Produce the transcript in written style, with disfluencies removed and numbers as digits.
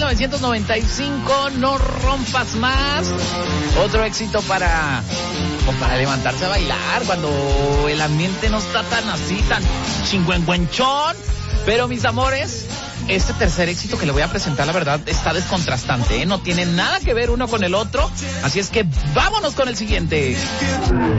1995, No Rompas Más. Otro éxito para levantarse a bailar cuando el ambiente no está tan así, tan chingüengüenchón. Pero mis amores, este tercer éxito que le voy a presentar, la verdad, está descontrastante, ¿eh? No tiene nada que ver uno con el otro. Así es que vámonos con el siguiente.